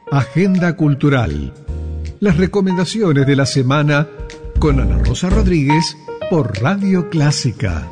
Agenda Cultural. Las recomendaciones de la semana con Ana Rosa Rodríguez por Radio Clásica.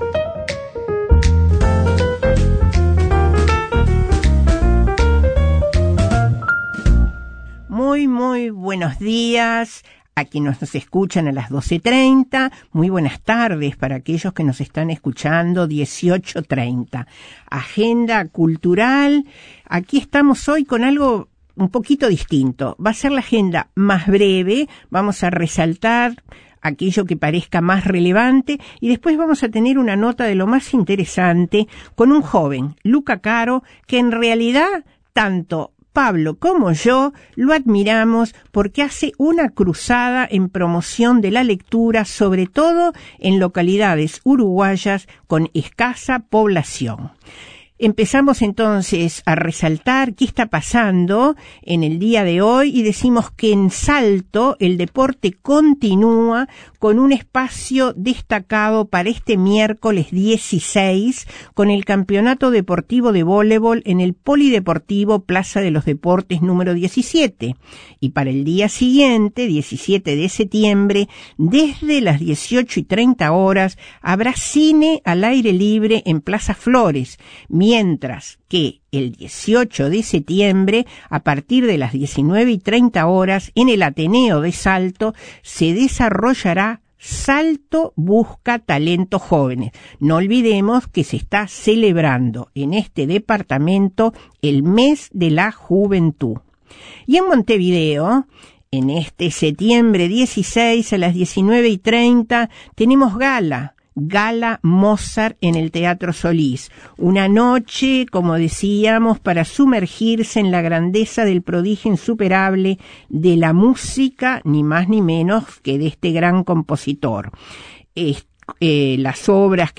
Muy buenos días a quienes nos escuchan a las 12:30. Muy buenas tardes para aquellos que nos están escuchando 18:30. Agenda Cultural. Aquí estamos hoy con algo un poquito distinto. Va a ser la agenda más breve. Vamos a resaltar aquello que parezca más relevante y después vamos a tener una nota de lo más interesante con un joven, Luca Caro, que en realidad tanto Pablo como yo lo admiramos porque hace una cruzada en promoción de la lectura, sobre todo en localidades uruguayas con escasa población. Empezamos entonces a resaltar qué está pasando en el día de hoy y decimos que en Salto el deporte continúa con un espacio destacado para este miércoles 16 con el Campeonato Deportivo de Voleibol en el Polideportivo Plaza de los Deportes número 17. Y para el día siguiente, 17 de septiembre, desde las 18:30 habrá cine al aire libre en Plaza Flores, mientras que el 18 de septiembre, a partir de las 19:30 en el Ateneo de Salto, se desarrollará Salto Busca Talentos Jóvenes. No olvidemos que se está celebrando en este departamento el mes de la juventud. Y en Montevideo, en este septiembre 16 a las 19:30, tenemos Gala Mozart en el Teatro Solís. Una noche, como decíamos, para sumergirse en la grandeza del prodigio insuperable de la música, ni más ni menos que de este gran compositor. Las obras que